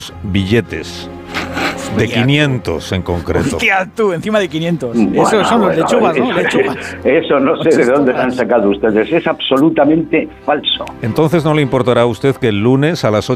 billetes. De 500 en concreto. Hostia, tú, encima de 500. Bueno, Eso son los lechugas, ¿no? Lechugas. Eso no sé de dónde lo han sacado ustedes. Es absolutamente falso. Entonces no le importará a usted que el lunes a las